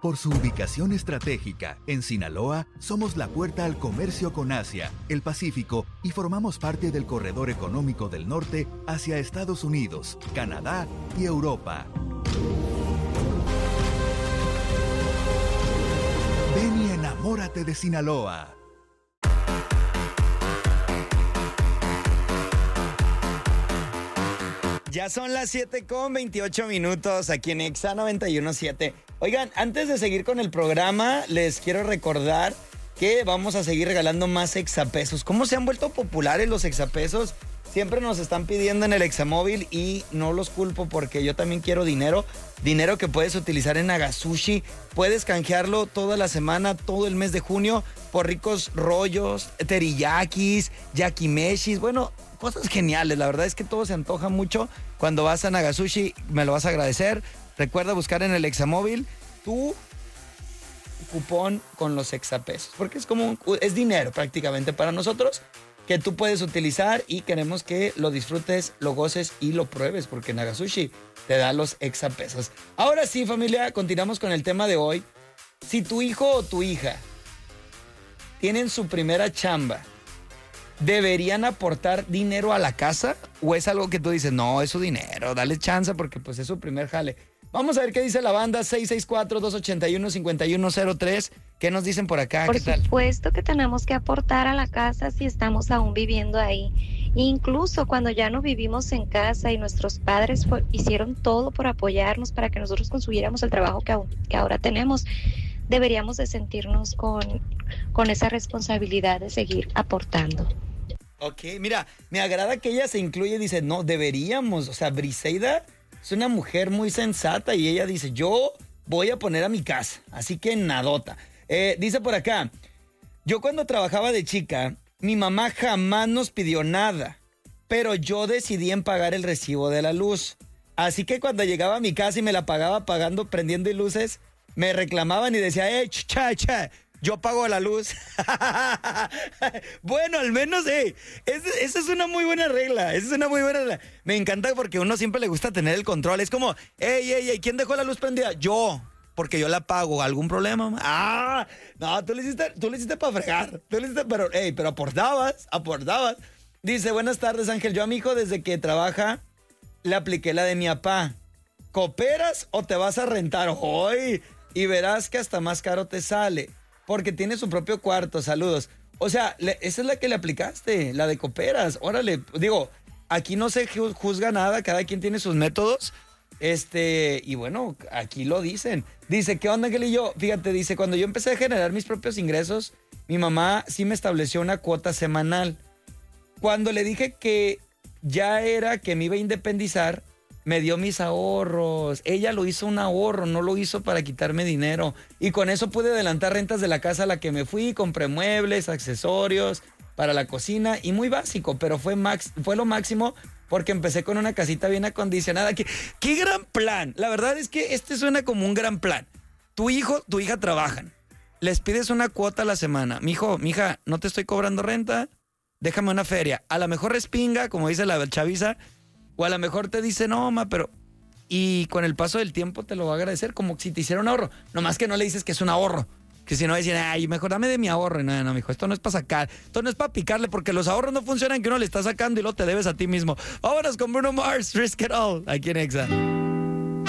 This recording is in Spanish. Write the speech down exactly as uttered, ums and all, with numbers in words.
Por su ubicación estratégica, en Sinaloa, somos la puerta al comercio con Asia, el Pacífico y formamos parte del corredor económico del norte hacia Estados Unidos, Canadá y Europa. Ven y enamórate de Sinaloa. Ya son las siete con veintiocho minutos aquí en Exa noventa y uno punto siete. Oigan, antes de seguir con el programa, les quiero recordar que vamos a seguir regalando más exapesos. ¿Cómo se han vuelto populares los exapesos? Siempre nos están pidiendo en el Examóvil y no los culpo porque yo también quiero dinero. Dinero que puedes utilizar en Nagasushi. Puedes canjearlo toda la semana, todo el mes de junio por ricos rollos, teriyakis, yakimeshis. Bueno, cosas geniales. La verdad es que todo se antoja mucho. Cuando vas a Nagasushi me lo vas a agradecer. Recuerda buscar en el Examóvil tu cupón con los exapesos. Porque es como, un, es dinero prácticamente para nosotros que tú puedes utilizar y queremos que lo disfrutes, lo goces y lo pruebes porque Nagasushi te da los exapesos. Ahora sí, familia, continuamos con el tema de hoy. Si tu hijo o tu hija tienen su primera chamba, ¿deberían aportar dinero a la casa? ¿O es algo que tú dices, no, es su dinero, dale chance porque pues es su primer jale? Vamos a ver qué dice la banda seis seis cuatro, dos ocho uno, cinco uno cero tres. ¿Qué nos dicen por acá? Por ¿Qué tal? supuesto que tenemos que aportar a la casa si estamos aún viviendo ahí. Incluso cuando ya no vivimos en casa y nuestros padres fue, hicieron todo por apoyarnos para que nosotros consiguiéramos el trabajo que, aún, que ahora tenemos, deberíamos de sentirnos con, con esa responsabilidad de seguir aportando. Ok, mira, me agrada que ella se incluye y dice, no, deberíamos. O sea, Briseida es una mujer muy sensata y ella dice, yo voy a poner a mi casa, así que nadota. Eh, dice por acá, yo cuando trabajaba de chica, mi mamá jamás nos pidió nada, pero yo decidí en pagar el recibo de la luz. Así que cuando llegaba a mi casa y me la pagaba pagando, prendiendo luces, me reclamaban y decía, eh, cha, cha, yo pago la luz. Bueno, al menos, eh, esa es una muy buena regla. Esa es una muy buena regla. Me encanta porque a uno siempre le gusta tener el control. Es como, ey, ey, ey, ¿quién dejó la luz prendida? Yo, porque yo la pago. ¿Algún problema? Ah, no, tú le hiciste, tú le hiciste para fregar. Tú le hiciste, pero, ey, pero aportabas, aportabas. Dice, buenas tardes, Ángel. Yo a mi hijo desde que trabaja le apliqué la de mi papá. ¿Cooperas o te vas a rentar hoy? Y verás que hasta más caro te sale. Porque tiene su propio cuarto, saludos. O sea, le, esa es la que le aplicaste, la de cooperas. Órale, digo, aquí no se juzga nada, cada quien tiene sus métodos. Este, y bueno, aquí lo dicen. Dice, ¿qué onda, Ángel y yo? Fíjate, dice, cuando yo empecé a generar mis propios ingresos, mi mamá sí me estableció una cuota semanal. Cuando le dije que ya era que me iba a independizar, me dio mis ahorros. Ella lo hizo un ahorro, no lo hizo para quitarme dinero. Y con eso pude adelantar rentas de la casa a la que me fui, compré muebles, accesorios para la cocina y muy básico, pero fue, max, fue lo máximo porque empecé con una casita bien acondicionada. ¿Qué, qué gran plan! La verdad es que este suena como un gran plan. Tu hijo, tu hija trabajan. Les pides una cuota a la semana. Mijo, mija, no te estoy cobrando renta, déjame una feria. A lo mejor respinga, como dice la chaviza, o a lo mejor te dice, no, ma, pero... Y con el paso del tiempo te lo va a agradecer, como si te hiciera un ahorro. Nomás que no le dices que es un ahorro. Que si no decir, ay, mejor dame de mi ahorro. No, no, mijo, esto no es para sacar. Esto no es para picarle, porque los ahorros no funcionan que uno le está sacando y luego te debes a ti mismo. Vámonos con Bruno Mars, Risk It All, aquí en Exa.